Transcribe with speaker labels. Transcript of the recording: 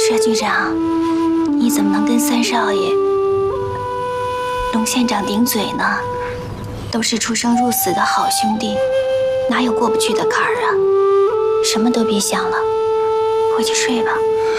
Speaker 1: 佘局长，你怎么能跟三少爷、龙县长顶嘴呢？都是出生入死的好兄弟，哪有过不去的坎儿啊？什么都别想了，回去睡吧。